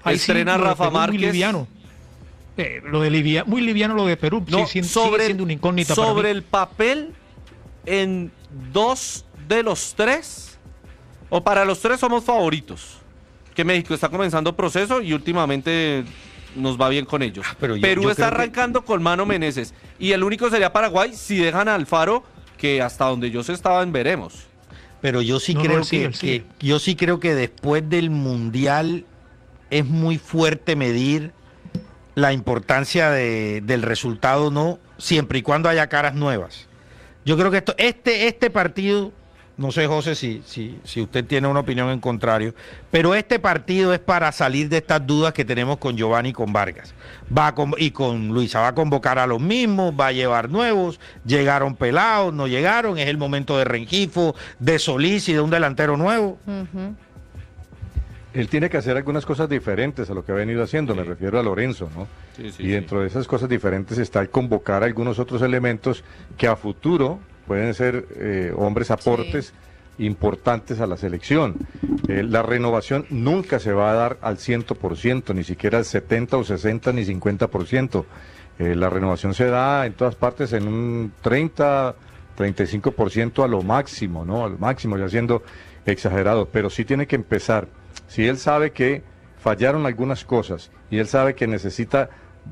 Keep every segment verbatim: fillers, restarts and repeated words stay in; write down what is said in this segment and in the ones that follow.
Ahí estrena sí, lo de Rafa Perú Márquez. Muy liviano. Eh, lo de Livia, muy liviano lo de Perú. No, sí, sí, sobre, sigue siendo una incógnita sobre para mí. el papel, en dos de los tres, o para los tres somos favoritos. Que México está comenzando proceso y últimamente nos va bien con ellos. Ah, pero yo- Perú yo está creo que- arrancando con Mano Meneses. Y el único sería Paraguay si dejan a Alfaro, que hasta donde yo sé estaban veremos. Pero yo sí No, no, creo él sigue, que, él sigue. que- yo sí creo que después del Mundial es muy fuerte medir la importancia de- del resultado, no, siempre y cuando haya caras nuevas. Yo creo que esto, este, este partido, no sé, José, si, si, si usted tiene una opinión en contrario, pero este partido es para salir de estas dudas que tenemos con Giovanni y con Vargas. Va a con- y con Luisa, va a convocar a los mismos, va a llevar nuevos, llegaron pelados, no llegaron, es el momento de Rengifo, de Solís y de un delantero nuevo. Ujú. Él tiene que hacer algunas cosas diferentes a lo que ha venido haciendo, me refiero a Lorenzo, ¿no? Sí, sí, y dentro de esas cosas diferentes está el convocar algunos otros elementos que a futuro pueden ser eh, hombres aportes importantes a la selección. Eh, la renovación nunca se va a dar al cien por ciento, ni siquiera al setenta o sesenta ni cincuenta por ciento. Eh, la renovación se da en todas partes en un treinta, treinta y cinco por ciento a lo máximo, ¿no? A lo máximo, ya siendo exagerado, pero sí tiene que empezar. Si él sabe que fallaron algunas cosas y él sabe que necesita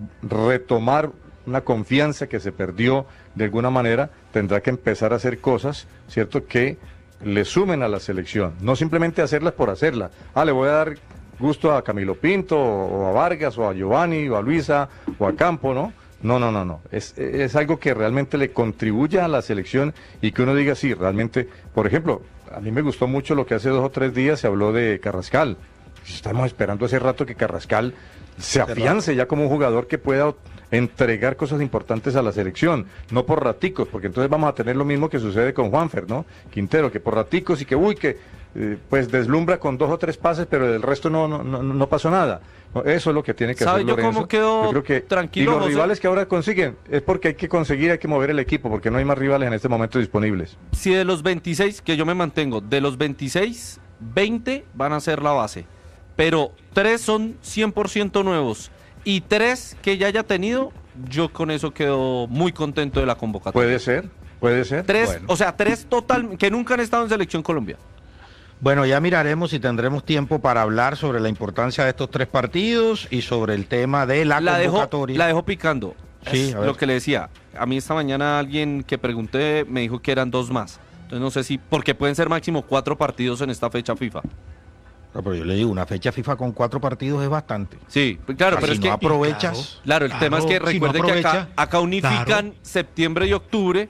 retomar una confianza que se perdió de alguna manera, tendrá que empezar a hacer cosas, ¿cierto?, que le sumen a la selección, no simplemente hacerlas por hacerlas. Ah, le voy a dar gusto a Camilo Pinto, o a Vargas, o a Giovanni, o a Luisa, o a Campo, ¿no? No, no, no, no. Es, es algo que realmente le contribuya a la selección y que uno diga, sí, realmente, por ejemplo, a mí me gustó mucho lo que hace dos o tres días se habló de Carrascal. Estamos esperando hace rato que Carrascal se afiance ya como un jugador que pueda entregar cosas importantes a la selección, no por raticos, porque entonces vamos a tener lo mismo que sucede con Juanfer, ¿no? Quintero, que por raticos y que, uy, que eh, pues deslumbra con dos o tres pases, pero del resto no, no, no, no pasó nada. No, eso es lo que tiene que ¿Sabe hacer yo Lorenzo. cómo quedo Yo creo que, tranquilo, y los José? rivales que ahora consiguen, es porque hay que conseguir, hay que mover el equipo, porque no hay más rivales en este momento disponibles. Si de los veintiséis, que yo me mantengo, de los veintiséis, veinte van a ser la base. Pero tres son cien por ciento nuevos y tres que ya haya tenido, yo con eso quedo muy contento de la convocatoria. Puede ser, puede ser. Tres, Bueno. o sea, tres total, que nunca han estado en Selección Colombia. Bueno, ya miraremos si tendremos tiempo para hablar sobre la importancia de estos tres partidos y sobre el tema de la, La dejó, convocatoria. la dejó picando. Sí, Es a ver. lo que le decía. A mí esta mañana alguien que pregunté me dijo que eran dos más. Entonces no sé si, porque pueden ser máximo cuatro partidos en esta fecha FIFA. No, pero yo le digo, una fecha FIFA con cuatro partidos es bastante. Sí, pues claro, Ah, pero si es no que... aprovechas. Claro, el Claro, tema es que si no recuerde que acá, aprovecha, acá unifican claro. septiembre y octubre,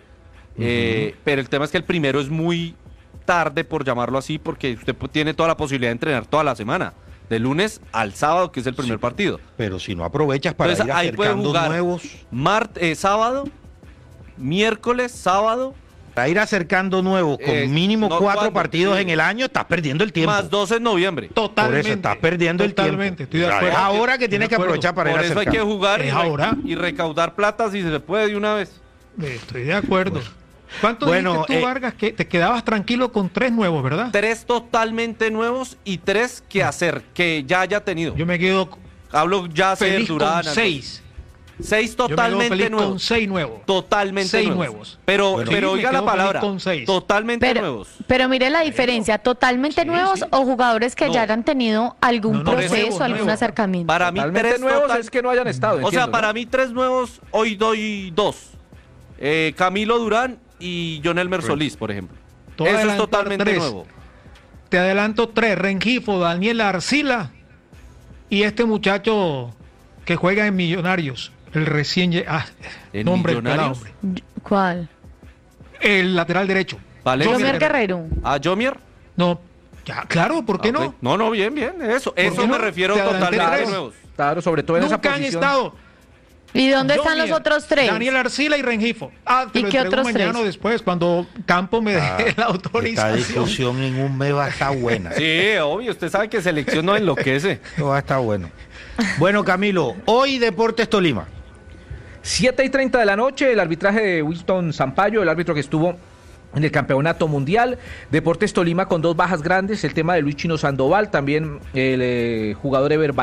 eh, pero el tema es que el primero es muy tarde, por llamarlo así, porque usted pu- tiene toda la posibilidad de entrenar toda la semana, de lunes al sábado, que es el primer Sí. partido. Pero si no aprovechas para Entonces, ir ahí puede acercando jugar nuevos, Mart eh, sábado, miércoles, sábado, para ir acercando nuevos con Eh, mínimo no, cuatro ¿cuándo? partidos Sí. en el año, estás perdiendo el tiempo. más dos en noviembre. Totalmente. Por eso estás perdiendo el tiempo. Totalmente, estoy de Ya, acuerdo. es ahora que tienes que acuerdo. aprovechar para Por ir eso hay que acercando. jugar y, Es re- ahora. y recaudar plata si se puede de una vez. Estoy de acuerdo. ¿Cuánto Bueno, dijiste tú, eh, Vargas, que te quedabas tranquilo con tres nuevos, verdad? Tres totalmente nuevos y tres que hacer, que ya haya tenido. Yo me quedo Hablo ya de feliz Durán. con seis. Seis Yo me quedo totalmente feliz nuevos. con seis nuevos. Totalmente Seis nuevos. nuevos. Pero, Bueno, pero sí, me oiga la quedo feliz palabra. con seis. Totalmente Pero, nuevos. pero mire la diferencia, totalmente Sí, nuevos sí. o jugadores que No. ya hayan tenido algún No, no, proceso, nuevos, algún nuevos. acercamiento. Para mí Totalmente tres nuevos total- es que no hayan estado. O sea, entiendo, para ¿no? mí tres nuevos, hoy doy dos. Eh, Camilo Durán y John Elmer Solís, por ejemplo. Te voy a Eso es adelantar totalmente tres. nuevo. Te adelanto tres. Rengifo, Daniel Arcila y este muchacho que juega en Millonarios. El recién lle- ah, ¿En nombre del pelado, Millonarios? hombre. ¿Cuál? El lateral derecho. Valencia. Jomier Guerrero. ¿A Jomier? No, ya, claro, ¿por qué Ah, ok. no? No, no, bien, bien. Eso, eso qué me no? refiero Te adelanté totalmente tres. nuevos. Claro, sobre todo en esa Nunca han posición. estado. ¿Y dónde están los Jomier, otros tres? Daniel Arcila y Rengifo. Ah, te ¿Y lo qué entrego otros mañana tres? o después, cuando Campo me Ah, deje la Esta autorización. discusión en un mes va a estar buena. Sí, obvio. Usted sabe que selección no enloquece. Esto va a estar bueno. Bueno, Camilo, hoy Deportes Tolima. siete y treinta de la noche, el arbitraje de Winston Sampaio, el árbitro que estuvo en el campeonato mundial. Deportes Tolima con dos bajas grandes, el tema de Luis Chino Sandoval, también el eh, jugador Ever